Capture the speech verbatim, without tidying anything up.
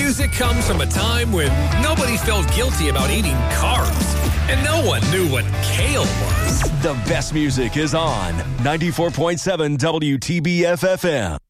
music comes from a time when nobody felt guilty about eating carbs, and no one knew what kale was. The best music is on ninety-four point seven W T B F F M.